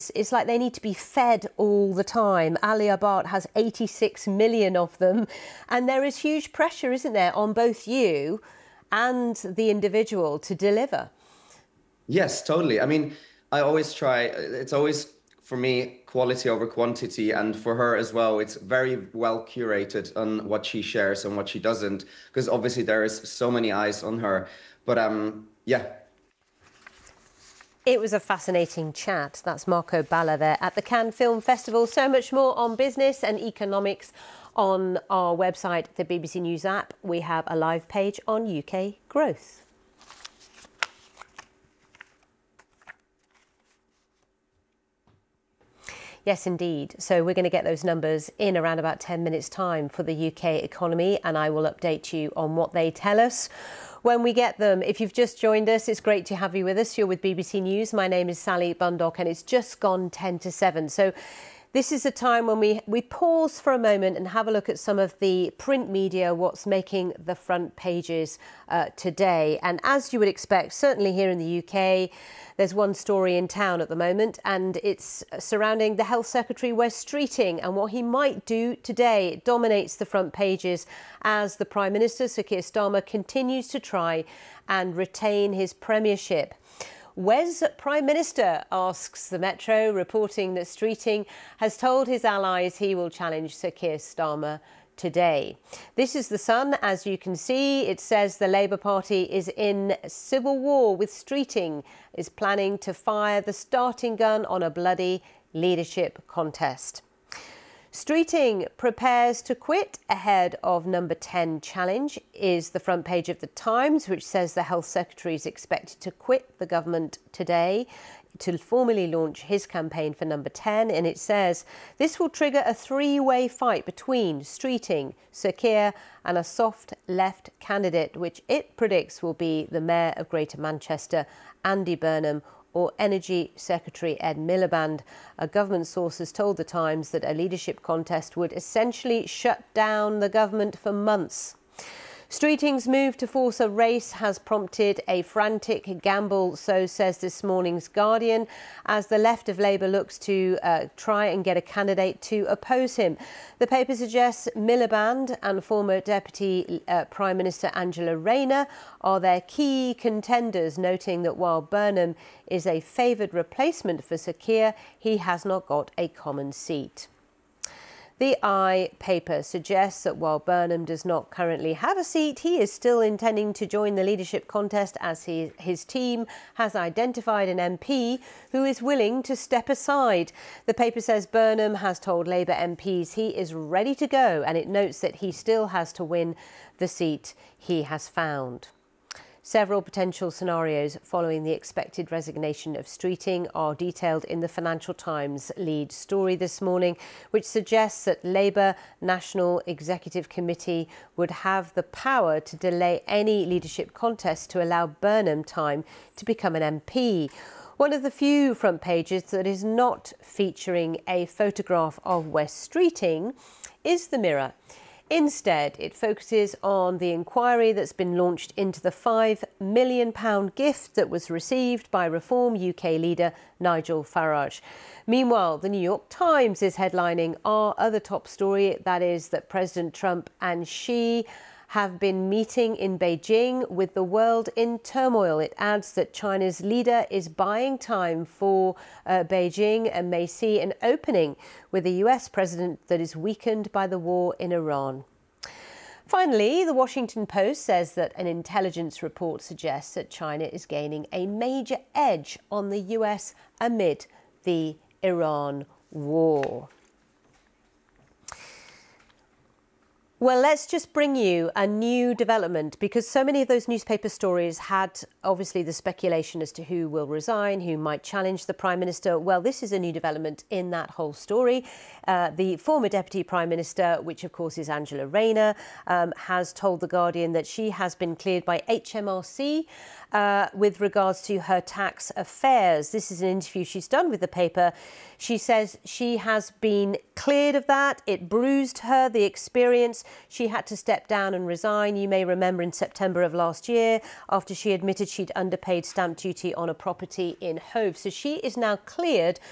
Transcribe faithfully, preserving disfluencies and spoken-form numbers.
It's like they need to be fed all the time. Alia Bhatt has eighty-six million of them. And there is huge pressure, isn't there, on both you and the individual to deliver. Yes, totally. I mean, I always try, it's always, for me, quality over quantity. And for her as well, it's very well curated on what she shares and what she doesn't, because obviously there is so many eyes on her. But um, yeah. It was a fascinating chat. That's Marco Balla there at the Cannes Film Festival. So much more on business and economics on our website, the B B C News app. We have a live page on U K growth. Yes, indeed. So we're going to get those numbers in around about ten minutes' time for the U K economy, and I will update you on what they tell us when we get them. If you've just joined us, it's great to have you with us. You're with B B C News. My name is Sally Bundock, and it's just gone ten to seven. So this is a time when we, we pause for a moment and have a look at some of the print media, what's making the front pages uh, today. And as you would expect, certainly here in the U K, there's one story in town at the moment, and it's surrounding the Health Secretary, Wes Streeting, and what he might do today. It dominates the front pages as the Prime Minister, Sir Keir Starmer, continues to try and retain his premiership. Wes Prime Minister, asks the Metro, reporting that Streeting has told his allies he will challenge Sir Keir Starmer today. This is The Sun. As you can see, it says the Labour Party is in civil war with Streeting, is planning to fire the starting gun on a bloody leadership contest. Streeting prepares to quit ahead of number ten challenge is the front page of The Times, which says the Health Secretary is expected to quit the government today to formally launch his campaign for number ten. And it says this will trigger a three-way fight between Streeting, Sir Keir and a soft left candidate, which it predicts will be the Mayor of Greater Manchester, Andy Burnham, or Energy Secretary Ed Miliband. A government source has told The Times that a leadership contest would essentially shut down the government for months. Streeting's move to force a race has prompted a frantic gamble, so says this morning's Guardian, as the left of Labour looks to uh, try and get a candidate to oppose him. The paper suggests Miliband and former Deputy uh, Prime Minister Angela Rayner are their key contenders, noting that while Burnham is a favoured replacement for Sir Keir, he has not got a common seat. The I paper suggests that while Burnham does not currently have a seat, he is still intending to join the leadership contest, as he, his team has identified an M P who is willing to step aside. The paper says Burnham has told Labour M Ps he is ready to go, and it notes that he still has to win the seat he has found. Several potential scenarios following the expected resignation of Streeting are detailed in the Financial Times lead story this morning, which suggests that Labour National Executive Committee would have the power to delay any leadership contest to allow Burnham time to become an M P. One of the few front pages that is not featuring a photograph of Wes Streeting is the Mirror. Instead, it focuses on the inquiry that's been launched into the five million pound gift that was received by Reform U K leader Nigel Farage. Meanwhile, the New York Times is headlining our other top story, that is that President Trump and Xi have been meeting in Beijing with the world in turmoil. It adds that China's leader is buying time for uh, Beijing and may see an opening with a U S president that is weakened by the war in Iran. Finally, the Washington Post says that an intelligence report suggests that China is gaining a major edge on the U S amid the Iran war. Well, let's just bring you a new development, because so many of those newspaper stories had obviously the speculation as to who will resign, who might challenge the Prime Minister. Well, this is a new development in that whole story. Uh, the former Deputy Prime Minister, which of course is Angela Rayner, um, has told The Guardian that she has been cleared by H M R C uh, with regards to her tax affairs. This is an interview she's done with the paper. She says she has been cleared of that. It bruised her, the experience. She had to step down and resign. You may remember in September of last year, after she admitted she'd underpaid stamp duty on a property in Hove. So she is now cleared